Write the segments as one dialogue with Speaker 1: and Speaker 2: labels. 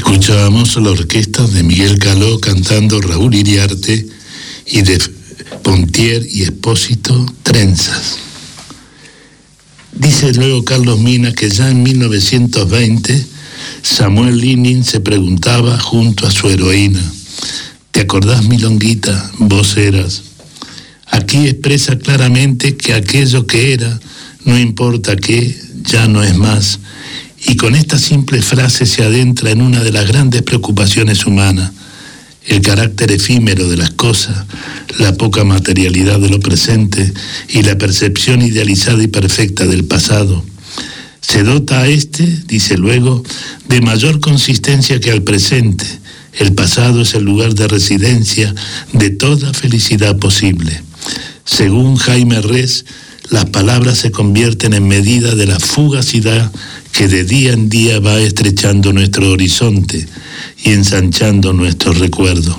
Speaker 1: Escuchábamos a la orquesta de Miguel Caló cantando Raúl Iriarte y de Pontier y Espósito, Trenzas. Dice luego Carlos Mina que ya en 1920 Samuel Lenin se preguntaba junto a su heroína: ¿te acordás, milonguita? Vos eras. Aquí expresa claramente que aquello que era, no importa qué, ya no es más. Y con esta simple frase se adentra en una de las grandes preocupaciones humanas: el carácter efímero de las cosas, la poca materialidad de lo presente y la percepción idealizada y perfecta del pasado. Se dota a este, dice luego, de mayor consistencia que al presente. El pasado es el lugar de residencia de toda felicidad posible. Según Jaime Rez, las palabras se convierten en medida de la fugacidad que de día en día va estrechando nuestro horizonte y ensanchando nuestro recuerdo.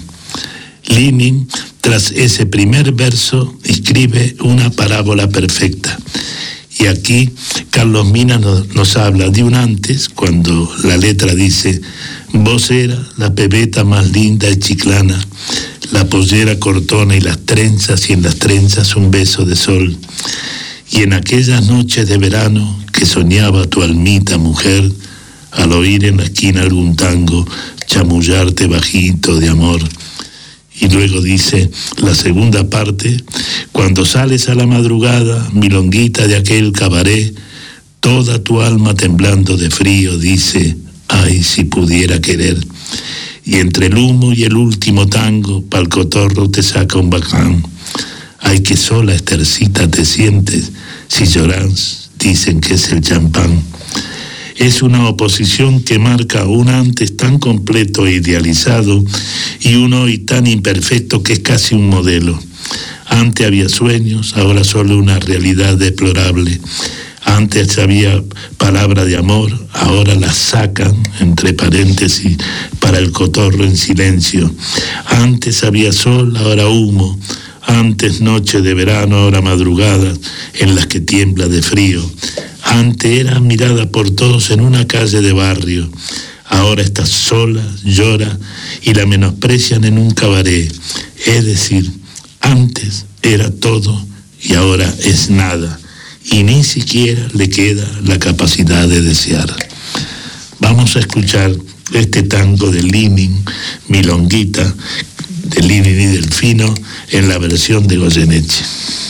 Speaker 1: Lenin, tras ese primer verso, escribe una parábola perfecta. Y aquí Carlos Mina nos habla de un antes, cuando la letra dice: vos eras la pebeta más linda y chiclana, la pollera cortona y las trenzas, y en las trenzas un beso de sol. Y en aquellas noches de verano que soñaba tu almita mujer, al oír en la esquina algún tango chamullarte bajito de amor. Y luego dice la segunda parte: cuando sales a la madrugada, milonguita de aquel cabaret, toda tu alma temblando de frío dice: ay, si pudiera querer. Y entre el humo y el último tango, pa'l cotorro te saca un bacán. Ay, que sola, Estercita, te sientes, si llorás, dicen que es el champán. Es una oposición que marca un antes tan completo e idealizado y un hoy tan imperfecto que es casi un modelo. Antes había sueños, ahora solo una realidad deplorable. Antes había palabra de amor, ahora la sacan, entre paréntesis, para el cotorro en silencio. Antes había sol, ahora humo. Antes noche de verano, ahora madrugadas en las que tiembla de frío. Antes era mirada por todos en una calle de barrio. Ahora está sola, llora y la menosprecian en un cabaret. Es decir, antes era todo y ahora es nada. Y ni siquiera le queda la capacidad de desear. Vamos a escuchar este tango de Lenin, Milonguita, de Lenin y Delfino, en la versión de Goyeneche.